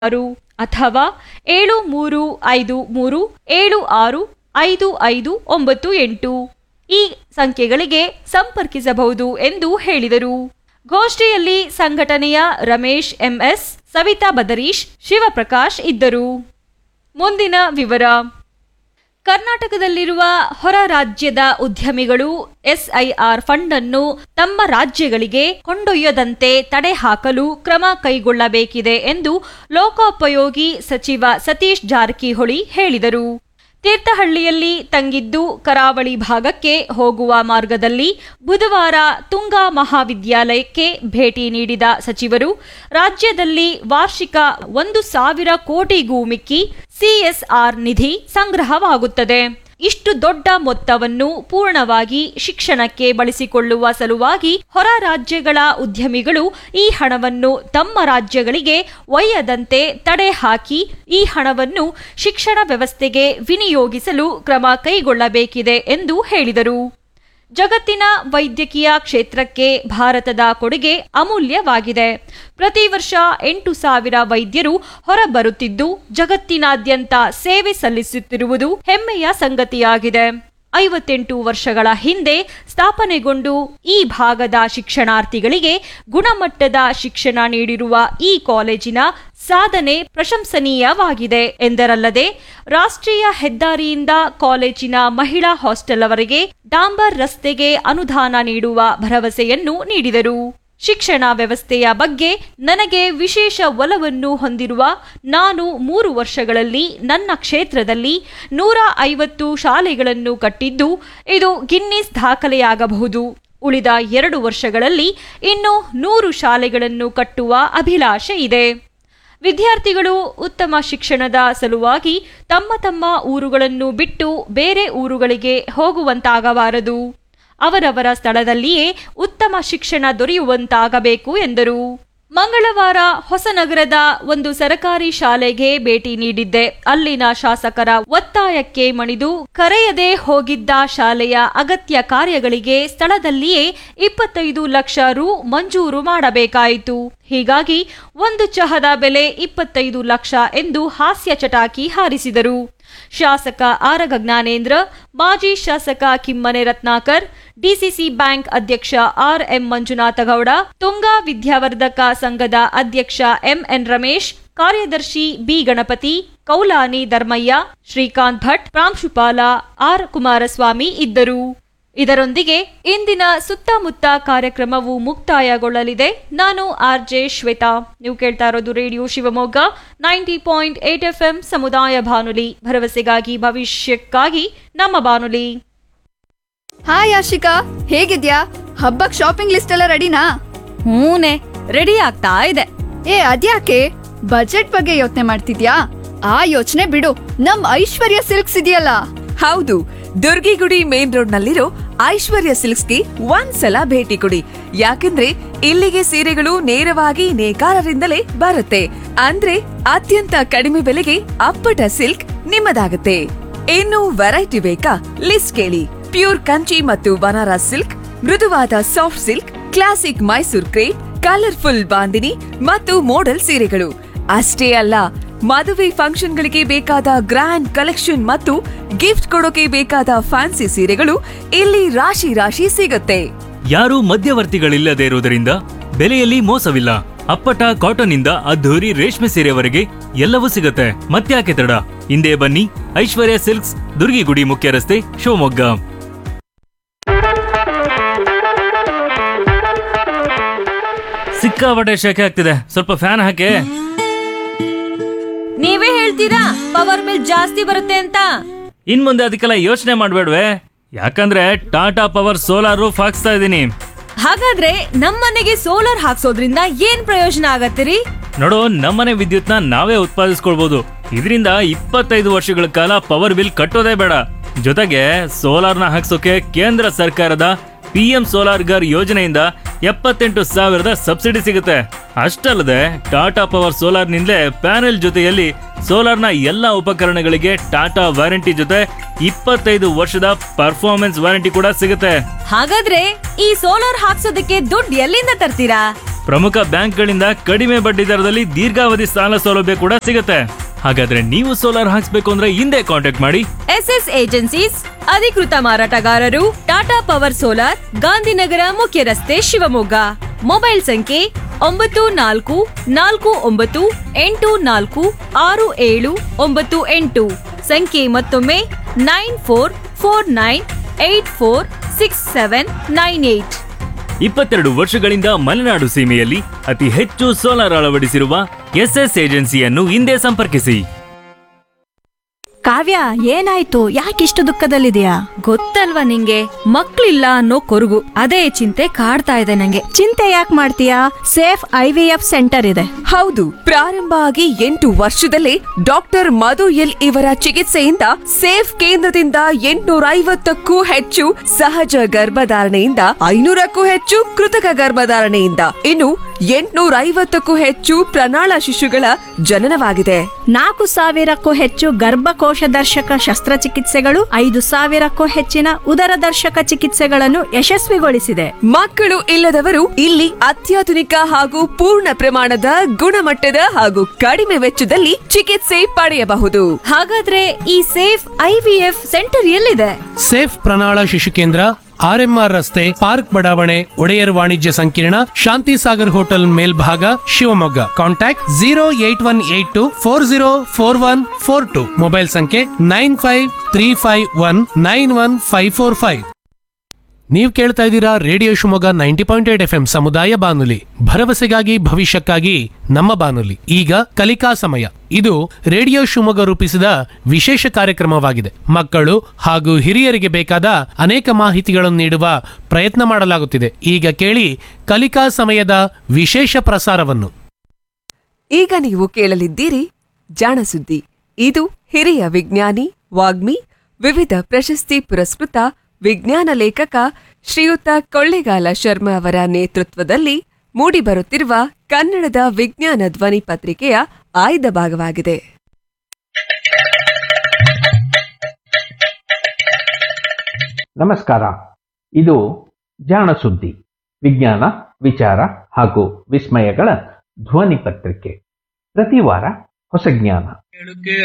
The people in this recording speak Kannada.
6 ಅಥವಾ 7353765598 ಈ ಸಂಖ್ಯೆಗಳಿಗೆ ಸಂಪರ್ಕಿಸಬಹುದು ಎಂದು ಹೇಳಿದರು. ಗೋಷ್ಠಿಯಲ್ಲಿ ಸಂಘಟನೆಯ ರಮೇಶ್ ಎಂಎಸ್, ಸವಿತಾ ಬದರೀಶ್, ಶಿವಪ್ರಕಾಶ್ ಇದ್ದರು. ಮುಂದಿನ ವಿವರ. ಕರ್ನಾಟಕದಲ್ಲಿರುವ ಹೊರ ರಾಜ್ಯದ ಉದ್ಯಮಿಗಳು ಎಸ್ಐಆರ್ ಫಂಡ್ ಅನ್ನು ತಮ್ಮ ರಾಜ್ಯಗಳಿಗೆ ಕೊಂಡೊಯ್ಯದಂತೆ ತಡೆ ಹಾಕಲು ಕ್ರಮ ಕೈಗೊಳ್ಳಬೇಕಿದೆ ಎಂದು ಲೋಕೋಪಯೋಗಿ ಸಚಿವ ಸತೀಶ್ ಜಾರಕಿಹೊಳಿ ಹೇಳಿದರು. ತೀರ್ಥಹಳ್ಳಿಯಲ್ಲಿ ತಂಗಿದ್ದು ಕರಾವಳಿ ಭಾಗಕ್ಕೆ ಹೋಗುವ ಮಾರ್ಗದಲ್ಲಿ ಬುಧವಾರ ತುಂಗಾ ಮಹಾವಿದ್ಯಾಲಯಕ್ಕೆ ಭೇಟಿ ನೀಡಿದ ಸಚಿವರು, ರಾಜ್ಯದಲ್ಲಿ ವಾರ್ಷಿಕ 1,000 ಕೋಟಿಗೂ ಮಿಕ್ಕಿ ಸಿಎಸ್ಆರ್ ನಿಧಿ ಸಂಗ್ರಹವಾಗುತ್ತದೆ. ಇಷ್ಟು ದೊಡ್ಡ ಮೊತ್ತವನ್ನು ಪೂರ್ಣವಾಗಿ ಶಿಕ್ಷಣಕ್ಕೆ ಬಳಸಿಕೊಳ್ಳುವ ಸಲುವಾಗಿ ಹೊರ ರಾಜ್ಯಗಳ ಉದ್ಯಮಿಗಳು ಈ ಹಣವನ್ನು ತಮ್ಮ ರಾಜ್ಯಗಳಿಗೆ ಒಯ್ಯದಂತೆ ತಡೆ ಹಾಕಿ ಈ ಹಣವನ್ನು ಶಿಕ್ಷಣ ವ್ಯವಸ್ಥೆಗೆ ವಿನಿಯೋಗಿಸಲು ಕ್ರಮ ಕೈಗೊಳ್ಳಬೇಕಿದೆ ಎಂದು ಹೇಳಿದರು. ಜಗತ್ತಿನ ವೈದ್ಯಕೀಯ ಕ್ಷೇತ್ರಕ್ಕೆ ಭಾರತದ ಕೊಡುಗೆ ಅಮೂಲ್ಯವಾಗಿದೆ. ಪ್ರತಿ ವರ್ಷ 8,000 ವೈದ್ಯರು ಹೊರಬರುತ್ತಿದ್ದು ಜಗತ್ತಿನಾದ್ಯಂತ ಸೇವೆ ಸಲ್ಲಿಸುತ್ತಿರುವುದು ಹೆಮ್ಮೆಯ ಸಂಗತಿಯಾಗಿದೆ. 58 ವರ್ಷಗಳ ಹಿಂದೆ ಸ್ಥಾಪನೆಗೊಂಡು ಈ ಭಾಗದ ಶಿಕ್ಷಣಾರ್ಥಿಗಳಿಗೆ ಗುಣಮಟ್ಟದ ಶಿಕ್ಷಣ ನೀಡಿರುವ ಈ ಕಾಲೇಜಿನ ಸಾಧನೆ ಪ್ರಶಂಸನೀಯವಾಗಿದೆ ಎಂದರಲ್ಲದೆ, ರಾಷ್ಟ್ರೀಯ ಹೆದ್ದಾರಿಯಿಂದ ಕಾಲೇಜಿನ ಮಹಿಳಾ ಹಾಸ್ಟೆಲ್ವರೆಗೆ ಡಾಂಬರ್ ರಸ್ತೆಗೆ ಅನುದಾನ ನೀಡುವ ಭರವಸೆಯನ್ನು ನೀಡಿದರು. ಶಿಕ್ಷಣ ವ್ಯವಸ್ಥೆಯ ಬಗ್ಗೆ ನನಗೆ ವಿಶೇಷ ಒಲವನ್ನು ಹೊಂದಿರುವ ನಾನು 3 ವರ್ಷಗಳಲ್ಲಿ ನನ್ನ ಕ್ಷೇತ್ರದಲ್ಲಿ 150 ಶಾಲೆಗಳನ್ನು ಕಟ್ಟಿದ್ದು ಇದು ಗಿನ್ನಿಸ್ ದಾಖಲೆಯಾಗಬಹುದು. ಉಳಿದ 2 ವರ್ಷಗಳಲ್ಲಿ ಇನ್ನೂ 100 ಶಾಲೆಗಳನ್ನು ಕಟ್ಟುವ ಅಭಿಲಾಷೆ ಇದೆ. ವಿದ್ಯಾರ್ಥಿಗಳು ಉತ್ತಮ ಶಿಕ್ಷಣದ ಸಲುವಾಗಿ ತಮ್ಮ ತಮ್ಮ ಊರುಗಳನ್ನು ಬಿಟ್ಟು ಬೇರೆ ಊರುಗಳಿಗೆ ಹೋಗುವಂತಾಗಬಾರದು. ಅವರವರ ಸ್ಥಳದಲ್ಲಿಯೇ ಉತ್ತಮ ಶಿಕ್ಷಣ ದೊರೆಯುವಂತಾಗಬೇಕು ಎಂದರು. ಮಂಗಳವಾರ ಹೊಸನಗರದ ಒಂದು ಸರಕಾರಿ ಶಾಲೆಗೆ ಭೇಟಿ ನೀಡಿದ್ದೆ. ಅಲ್ಲಿನ ಶಾಸಕರ ಒತ್ತಾಯಕ್ಕೆ ಮಣಿದು ಕರೆಯದೆ ಹೋಗಿದ್ದ ಶಾಲೆಯ ಅಗತ್ಯ ಕಾರ್ಯಗಳಿಗೆ ಸ್ಥಳದಲ್ಲಿಯೇ 25 ಲಕ್ಷ ರು ಮಂಜೂರು ಮಾಡಬೇಕಾಯಿತು. ಹೀಗಾಗಿ ಒಂದು ಚಹದ ಬೆಲೆ 25 ಲಕ್ಷ ಎಂದು ಹಾಸ್ಯ ಚಟಾಕಿ ಹಾರಿಸಿದರು. ಶಾಸಕ ಆರಗ ಜ್ಞಾನೇಂದ್ರ, ಮಾಜಿ ಶಾಸಕ ಕಿಮ್ಮನೆ ರತ್ನಾಕರ್, ಡಿಸಿಸಿ ಬ್ಯಾಂಕ್ ಅಧ್ಯಕ್ಷ ಆರ್ಎಂ ಮಂಜುನಾಥಗೌಡ, ತುಂಗಾ ವಿದ್ಯಾವರ್ಧಕ ಸಂಘದ ಅಧ್ಯಕ್ಷ ಎಂಎನ್ ರಮೇಶ್, ಕಾರ್ಯದರ್ಶಿ ಬಿ ಗಣಪತಿ, ಕೌಲಾನಿ ಧರ್ಮಯ್ಯ, ಶ್ರೀಕಾಂತ್ ಭಟ್, ಪ್ರಾಂಶುಪಾಲ ಆರ್ ಕುಮಾರಸ್ವಾಮಿ ಇದ್ದರು. ಇದರೊಂದಿಗೆ ಇಂದಿನ ಸುತ್ತಮುತ್ತ ಕಾರ್ಯಕ್ರಮವು ಮುಕ್ತಾಯಗೊಳ್ಳಲಿದೆ. ನಾನು ಆರ್ಜೆ ಶ್ವೇತಾ. ನೀವು ಕೇಳ್ತಾ ಇರೋದು ರೇಡಿಯೋ ಶಿವಮೊಗ್ಗ 90.8 FM ಸಮುದಾಯ ಬಾನುಲಿ, ಭರವಸೆಗಾಗಿ ಭವಿಷ್ಯಕ್ಕಾಗಿ ನಮ್ಮ ಬಾನುಲಿ. ಹಾಯ್ ಆಶಿಕಾ, ಹೇಗಿದ್ಯಾ? ಹಬ್ಬಕ್ ಶಾಪಿಂಗ್ ಲಿಸ್ಟ್ ಎಲ್ಲ ರೆಡಿನಾ? ಹೂನೆ, ರೆಡಿ ಆಗ್ತಾ ಇದೆ. ಅದ್ಯಾಕೆ ಬಜೆಟ್ ಬಗ್ಗೆ ಯೋಚನೆ ಮಾಡ್ತಿದ್ಯಾ? ಆ ಯೋಚನೆ ಬಿಡು, ನಮ್ ಐಶ್ವರ್ಯ ಸಿಲ್ಕ್ಸ್ ಇದೆಯಲ್ಲ. ಹೌದು, ದುರ್ಗಿಗುಡಿ ಮೇನ್ ರೋಡ್ ನಲ್ಲಿರೋ ಐಶ್ವರ್ಯ ಸಿಲ್ಕ್ಸ್ಗೆ ಒಂದ್ಸಲ ಭೇಟಿ ಕೊಡಿ. ಯಾಕಂದ್ರೆ ಇಲ್ಲಿಗೆ ಸೀರೆಗಳು ನೇರವಾಗಿ ನೇಕಾರರಿಂದಲೇ ಬರುತ್ತೆ. ಅಂದ್ರೆ ಅತ್ಯಂತ ಕಡಿಮೆ ಬೆಲೆಗೆ ಅಪ್ಪಟ ಸಿಲ್ಕ್ ನಿಮ್ಮದಾಗುತ್ತೆ. ಇನ್ನು ವೆರೈಟಿ ಬೇಕಾ? ಲಿಸ್ಟ್ ಕೇಳಿ. ಪ್ಯೂರ್ ಕಂಚಿ ಮತ್ತು ಬನಾರಸ್ ಸಿಲ್ಕ್, ಮೃದುವಾದ soft silk, classic Mysore crepe, colourful bandhani ಮತ್ತು ಮೋಡಲ್ ಸೀರೆಗಳು ಅಷ್ಟೇ ಅಲ್ಲ, ಮದುವೆ ಫಂಕ್ಷನ್ಗಳಿಗೆ ಬೇಕಾದ ಗ್ರ್ಯಾಂಡ್ ಕಲೆಕ್ಷನ್ ಮತ್ತು ಗಿಫ್ಟ್ ಕೊಡೋಕೆ ಬೇಕಾದ ಫ್ಯಾನ್ಸಿ ಸೀರೆಗಳು ಇಲ್ಲಿ ರಾಶಿ ರಾಶಿ ಸಿಗುತ್ತೆ. ಯಾರೂ ಮಧ್ಯವರ್ತಿಗಳಿಲ್ಲದೆ ಇರುವುದರಿಂದ ಬೆಲೆಯಲ್ಲಿ ಮೋಸವಿಲ್ಲ. ಅಪ್ಪಟ ಕಾಟನ್ ಇಂದ ಅದ್ಧೂರಿ ರೇಷ್ಮೆ ಸೀರೆವರೆಗೆ ಎಲ್ಲವೂ ಸಿಗುತ್ತೆ. ಮತ್ತ್ಯಾಕೆ ತಡ? ಹಿಂದೆ ಬನ್ನಿ, ಐಶ್ವರ್ಯ ಸಿಲ್ಕ್ಸ್, ದುರ್ಗಿಗುಡಿ ಮುಖ್ಯ ರಸ್ತೆ, ಶಿವಮೊಗ್ಗ. ಸಿಕ್ಕಾಪಟ್ಟೆ ಶೆಕೆ ಆಗ್ತಿದೆ, ಸ್ವಲ್ಪ ಫ್ಯಾನ್ ಹಾಕಿ. ನೀವೇ ಹೇಳ್ತೀರಾ ಪವರ್ ಬಿಲ್ ಜಾಸ್ತಿ ಬರುತ್ತೆ ಅಂತ? ಇನ್ ಮುಂದೆ ಅದಕ್ಕೆಲ್ಲ ಯೋಚನೆ ಮಾಡ್ಬೇಡ್ವೆ, ಯಾಕಂದ್ರೆ ಟಾಟಾ ಪವರ್ ಸೋಲಾರ್ ರೂಫ್ ಹಾಕ್ಸ್ತಾ ಇದೀನಿ. ಹಾಗಾದ್ರೆ ನಮ್ಮನೆಗೆ ಸೋಲಾರ್ ಹಾಕ್ಸೋದ್ರಿಂದ ಏನ್ ಪ್ರಯೋಜನ ಆಗತ್ತಿರಿ? ನೋಡು, ನಮ್ಮನೆ ವಿದ್ಯುತ್ನ ನಾವೇ ಉತ್ಪಾದಿಸ್ಕೊಳ್ಬಹುದು. ಇದರಿಂದ 25 ವರ್ಷಗಳ ಕಾಲ ಪವರ್ ಬಿಲ್ ಕಟ್ಟೋದೇ ಬೇಡ. ಜೊತೆಗೆ ಸೋಲಾರ್ನ ಹಾಕ್ಸೋಕೆ ಕೇಂದ್ರ ಸರ್ಕಾರದ PM ಸೋಲಾರ್ ಗರ್ ಯೋಜನೆಯಿಂದ 78,000 ಸಬ್ಸಿಡಿ ಸಿಗುತ್ತೆ. ಅಷ್ಟಲ್ಲದೆ ಟಾಟಾ ಪವರ್ ಸೋಲಾರ್ ನಿಂದಲೇ ಪ್ಯಾನೆಲ್ ಜೊತೆಯಲ್ಲಿ ಸೋಲಾರ್ನ ಎಲ್ಲಾ ಉಪಕರಣಗಳಿಗೆ ಟಾಟಾ ವಾರಂಟಿ ಜೊತೆ 25 ವರ್ಷದ ಪರ್ಫಾರ್ಮೆನ್ಸ್ ವಾರಂಟಿ ಕೂಡ ಸಿಗುತ್ತೆ. ಹಾಗಾದ್ರೆ ಈ ಸೋಲಾರ್ ಹಾಕ್ಸೋದಕ್ಕೆ ದುಡ್ಡು ಎಲ್ಲಿಂದ ತರ್ತೀರಾ? ಪ್ರಮುಖ ಬ್ಯಾಂಕ್ಗಳಿಂದ ಕಡಿಮೆ ಬಡ್ಡಿ ದರದಲ್ಲಿ ದೀರ್ಘಾವಧಿ ಸಾಲ ಸೌಲಭ್ಯ ಕೂಡ ಸಿಗುತ್ತೆ. ಹಾಗಾದ್ರೆ ನೀವು ಸೋಲಾರ್ ಹಾಕ್ಸ್ಬೇಕು ಅಂದ್ರೆ ಹಿಂದೆ ಕಾಂಟ್ಯಾಕ್ಟ್ ಮಾಡಿ ಎಸ್ಎಸ್ ಏಜೆನ್ಸೀಸ್, ಅಧಿಕೃತ ಮಾರಾಟಗಾರರು, ಟಾಟಾ ಪವರ್ ಸೋಲಾರ್, ಗಾಂಧಿನಗರ ಮುಖ್ಯ ರಸ್ತೆ, ಶಿವಮೊಗ್ಗ. ಮೊಬೈಲ್ ಸಂಖ್ಯೆ 9484846798. ಸಂಖ್ಯೆ ಮತ್ತೊಮ್ಮೆ 9449846798. 22 ವರ್ಷಗಳಿಂದ ಮಲೆನಾಡು ಸೀಮೆಯಲ್ಲಿ ಅತಿ ಹೆಚ್ಚು ಸೋಲಾರ್ ಅಳವಡಿಸಿರುವ ಎಸ್ಎಸ್ ಏಜೆನ್ಸಿಯನ್ನು ಹಿಂದೆ ಸಂಪರ್ಕಿಸಿ. ಕಾವ್ಯ, ಏನಾಯ್ತು? ಯಾಕಿಷ್ಟು ದುಃಖದಲ್ಲಿದೆಯಾ? ಗೊತ್ತಲ್ವಾ ನಿಂಗೆ, ಮಕ್ಳಿಲ್ಲ ಅನ್ನೋ ಕೊರಗು. ಅದೇ ಚಿಂತೆ ಕಾಡ್ತಾ ಇದೆ ನಂಗೆ. ಚಿಂತೆ ಯಾಕೆ ಮಾಡ್ತೀಯಾ? ಸೇಫ್ IVF ಸೆಂಟರ್ ಇದೆ. ಹೌದು, ಪ್ರಾರಂಭ ಆಗಿ 8 ವರ್ಷದಲ್ಲೇ ಡಾಕ್ಟರ್ ಮಧು ಎಲ್ ಇವರ ಚಿಕಿತ್ಸೆಯಿಂದ ಸೇಫ್ ಕೇಂದ್ರದಿಂದ 850ಕ್ಕೂ ಹೆಚ್ಚು ಸಹಜ ಗರ್ಭಧಾರಣೆಯಿಂದ 500ಕ್ಕೂ ಹೆಚ್ಚು ಕೃತಕ ಗರ್ಭಧಾರಣೆಯಿಂದ ಇನ್ನು 850ಕ್ಕೂ ಹೆಚ್ಚು ಪ್ರಣಾಳ ಶಿಶುಗಳ ಜನನವಾಗಿದೆ. 4,000ಕ್ಕೂ ಹೆಚ್ಚು ಗರ್ಭಕೋಶ ದರ್ಶಕ ಶಸ್ತ್ರಚಿಕಿತ್ಸೆಗಳು, 5,000ಕ್ಕೂ ಹೆಚ್ಚಿನ ಉದರ ದರ್ಶಕ ಚಿಕಿತ್ಸೆಗಳನ್ನು ಯಶಸ್ವಿಗೊಳಿಸಿದೆ. ಮಕ್ಕಳು ಇಲ್ಲದವರು ಇಲ್ಲಿ ಅತ್ಯಾಧುನಿಕ ಹಾಗೂ ಪೂರ್ಣ ಪ್ರಮಾಣದ ಗುಣಮಟ್ಟದ ಹಾಗೂ ಕಡಿಮೆ ವೆಚ್ಚದಲ್ಲಿ ಚಿಕಿತ್ಸೆ ಪಡೆಯಬಹುದು. ಹಾಗಾದ್ರೆ ಈ ಸೇಫ್ IVF ಸೆಂಟರ್ ಎಲ್ಲಿದೆ? ಸೇಫ್ ಪ್ರಣಾಳ ಶಿಶು ಕೇಂದ್ರ, RMR ರಸ್ತೆ, ಪಾರ್ಕ್ ಬಡಾವಣೆ, ಒಡೆಯರ್ ವಾಣಿಜ್ಯ ಸಂಕೀರ್ಣ, ಶಾಂತಿ ಸಾಗರ್ ಹೋಟೆಲ್ ಮೇಲ್ಭಾಗ, ಶಿವಮೊಗ್ಗ. ಕಾಂಟ್ಯಾಕ್ಟ್ 08182404142. ಮೊಬೈಲ್ ಸಂಖ್ಯೆ 9535191545. ನೀವು ಕೇಳ್ತಾ ಇದ್ದೀರಾ ರೇಡಿಯೋ ಶಿವಮೊಗ್ಗ 90.8 FM ಸಮುದಾಯ ಬಾನುಲಿ, ಭರವಸೆಗಾಗಿ ಭವಿಷ್ಯಕ್ಕಾಗಿ ನಮ್ಮ ಬಾನುಲಿ. ಈಗ ಕಲಿಕಾ ಸಮಯ. ಇದು ರೇಡಿಯೋ ಶಿವಮೊಗ್ಗ ರೂಪಿಸಿದ ವಿಶೇಷ ಕಾರ್ಯಕ್ರಮವಾಗಿದೆ. ಮಕ್ಕಳು ಹಾಗೂ ಹಿರಿಯರಿಗೆ ಬೇಕಾದ ಅನೇಕ ಮಾಹಿತಿಗಳನ್ನು ನೀಡುವ ಪ್ರಯತ್ನ ಮಾಡಲಾಗುತ್ತಿದೆ. ಈಗ ಕೇಳಿ ಕಲಿಕಾ ಸಮಯದ ವಿಶೇಷ ಪ್ರಸಾರವನ್ನು. ಈಗ ನೀವು ಕೇಳಲಿದ್ದೀರಿ ಜಾಣ ಸುದ್ದಿ. ಇದು ಹಿರಿಯ ವಿಜ್ಞಾನಿ, ವಾಗ್ಮಿ, ವಿವಿಧ ಪ್ರಶಸ್ತಿ ಪುರಸ್ಕೃತ ವಿಜ್ಞಾನ ಲೇಖಕ ಶ್ರೀಯುತ ಕೊಳ್ಳೇಗಾಲ ಶರ್ಮಾ ಅವರ ನೇತೃತ್ವದಲ್ಲಿ ಮೂಡಿಬರುತ್ತಿರುವ ಕನ್ನಡದ ವಿಜ್ಞಾನ ಧ್ವನಿ ಪತ್ರಿಕೆಯ ಆಯ್ದ ಭಾಗವಾಗಿದೆ. ನಮಸ್ಕಾರ. ಇದು ಜಾಣ ಸುದ್ದಿ, ವಿಜ್ಞಾನ, ವಿಚಾರ ಹಾಗೂ ವಿಸ್ಮಯಗಳ ಧ್ವನಿ ಪತ್ರಿಕೆ. ಪ್ರತಿ ವಾರ ಹೊಸ ಜ್ಞಾನ.